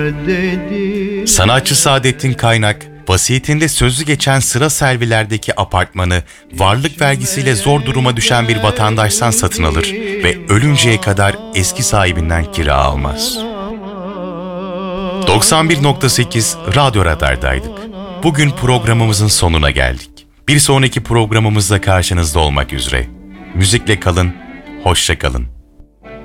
Sanatçı Saadettin Kaynak, vasiyetinde sözü geçen Sıra Selviler'deki apartmanı varlık vergisiyle zor duruma düşen bir vatandaştan satın alır ve ölünceye kadar eski sahibinden kira almaz. 91.8 Radyo Radar'daydık. Bugün programımızın sonuna geldik. Bir sonraki programımızda karşınızda olmak üzere. Müzikle kalın, hoşça kalın.